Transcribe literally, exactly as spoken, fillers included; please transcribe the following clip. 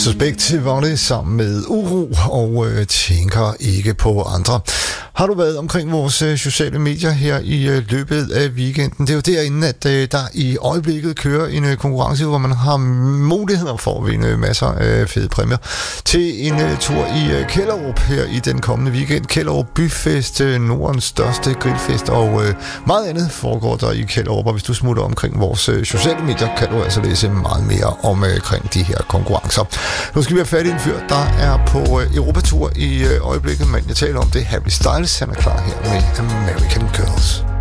Suspekt var det sammen med Uro og øh, tænker ikke på andre. Har du været omkring vores øh, sociale medier her i øh, løbet af weekenden? Det er jo derinde, at øh, der i øjeblikket kører en øh, konkurrence, hvor man har muligheder for at vinde masser af fede præmier til en øh, tur i øh, Kjellerup her i den kommende weekend. Kjellerup Byfest, øh, Nordens største grillfest, og øh, meget andet foregår der i Kjellerup. Og hvis du smutter omkring vores øh, sociale medier, kan du altså læse meget mere om øh, kring de her konkurrencer. Nu skal vi have fat i en fyr, der er på øh, Europatur i øh, øjeblikket, men jeg taler om det. Harry Styles, han er klar her med American Girls.